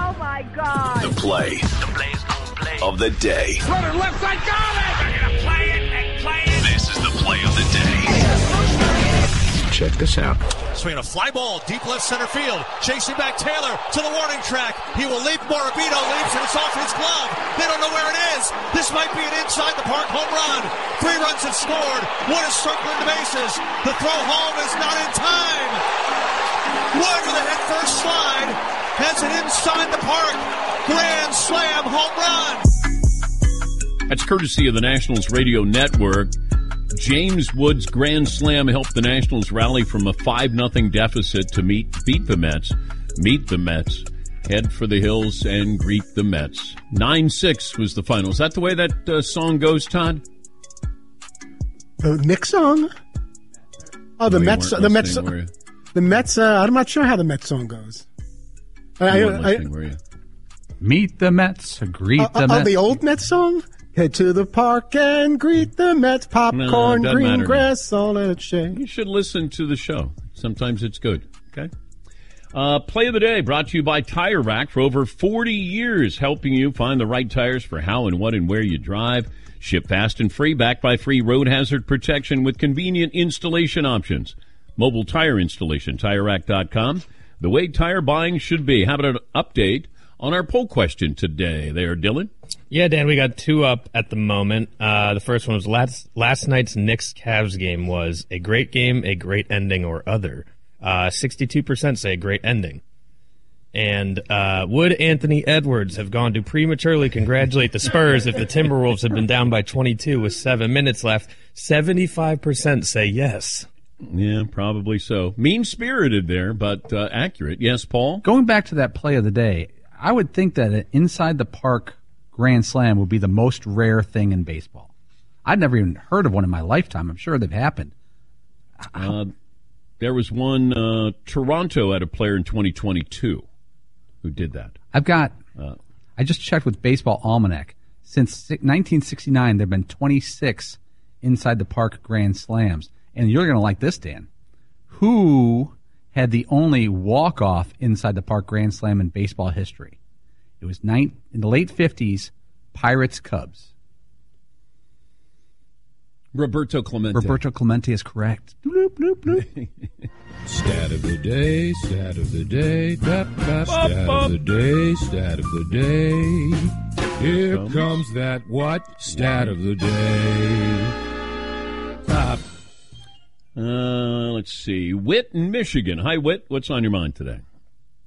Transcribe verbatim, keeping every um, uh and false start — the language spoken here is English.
Oh, my God. The play, The play's gonna play. of the day. Runner left side, got it! They're gonna play it and play it. This is the play of the day. Check this out. Swinging a fly ball, deep left center field. Chasing back Taylor to the warning track. He will leap. Morabito leaps, and it's off his glove. They don't know where it is. This might be an inside the park home run. Three runs have scored. One is circling the bases. The throw home is not in time. Wood with a head first slide has it inside the park. Grand slam home run. That's courtesy of the Nationals Radio Network. James Wood's grand slam helped the Nationals rally from a five nothing deficit to meet beat the Mets. Meet the Mets. Head for the hills and greet the Mets. nine six was the final. Is that the way that uh, song goes, Todd? The Knicks song? Oh, the No, you Mets. weren't The Mets. listening, were you? The Mets. Uh, I'm not sure how the Mets song goes. You I, weren't I, listening, were you? Meet the Mets. Greet uh, the uh, Mets. Oh, the old Mets song? Head to the park and greet the Mets. Popcorn, No, it doesn't green matter. grass, all in its shade. You should listen to the show. Sometimes it's good. Okay. Uh, play of the day brought to you by Tire Rack for over forty years, helping you find the right tires for how and what and where you drive. Ship fast and free, backed by free road hazard protection with convenient installation options. Mobile tire installation, tire rack dot com. The way tire buying should be. How about an update on our poll question today there, Dylan? Yeah, Dan, we got two up at the moment. Uh, the first one was last last night's Knicks-Cavs game was a great game, a great ending, or other. Uh, sixty-two percent say a great ending. And uh, would Anthony Edwards have gone to prematurely congratulate the Spurs if the Timberwolves had been down by twenty-two with seven minutes left? seventy-five percent say yes. Yeah, probably so. Mean-spirited there, but uh, accurate. Yes, Paul? Going back to that play of the day, I would think that an inside-the-park grand slam would be the most rare thing in baseball. I'd never even heard of one in my lifetime. I'm sure they've happened. Uh, there was one, uh, Toronto had a player in twenty twenty-two who did that. I've got, Uh, I just checked with Baseball Almanac. Since nineteen sixty-nine, there have been twenty-six inside-the-park grand slams. And you're going to like this, Dan. Who had the only walk-off inside-the-park grand slam in baseball history? It was nine, in the late fifties, Pirates-Cubs. Roberto Clemente. Roberto Clemente is correct. Bloop, bloop, bloop. Stat of the day, stat of the day, da, da, stat of the day, stat of the day. Here Comes. comes that what? Stat of the day. Stop. Uh, let's see. Whit in Michigan. Hi, Whit. What's on your mind today?